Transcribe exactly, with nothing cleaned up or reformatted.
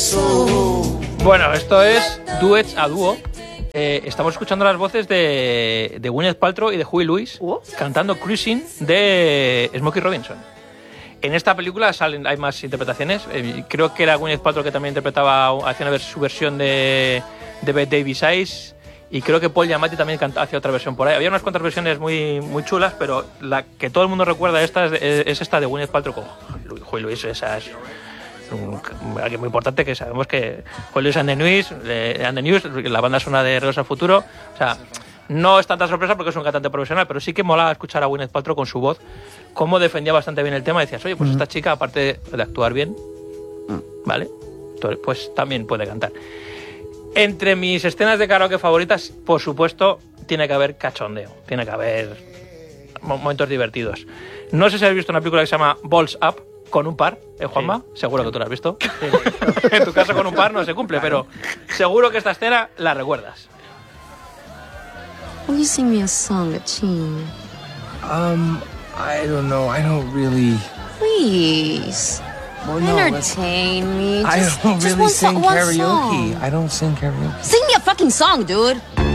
Bueno, esto es Duets a dúo. Eh, estamos escuchando las voces de, de Gwyneth Paltrow y de Huey Lewis ¿Oh? cantando Cruising de Smokey Robinson. En esta película salen, hay más interpretaciones. Eh, creo que era Gwyneth Paltrow que también interpretaba, hacía su versión de, de Bette Davis Eyes. Y creo que Paul Giamatti también canta, hacía otra versión por ahí. Había unas cuantas versiones muy, muy chulas, pero la que todo el mundo recuerda esta es, es esta de Gwyneth Paltrow con Huey Lewis. Esa es un, alguien muy importante, que sabemos que Huey Lewis and the News, eh, and the News, la banda sonora de Regreso al Futuro. O sea, no es tanta sorpresa porque es un cantante profesional, pero sí que molaba escuchar a Gwyneth Paltrow con su voz, cómo defendía bastante bien el tema. Y decías, oye, pues esta chica, aparte de actuar bien, ¿vale? Pues también puede cantar. Entre mis escenas de karaoke favoritas, por supuesto, tiene que haber cachondeo, tiene que haber momentos divertidos. No sé si habéis visto una película que se llama Balls Up, con un par, ¿eh, Juanma? Sí. Seguro que tú la has visto. Sí. En tu caso con un par no se cumple, claro. Pero seguro que esta escena la recuerdas. Will you sing me a song, a tune? Um, I don't know, I don't really... Please. Well, no, entertain me. I Just, don't just really one sing so- one karaoke. song. I don't sing karaoke. Sing me a fucking song, dude.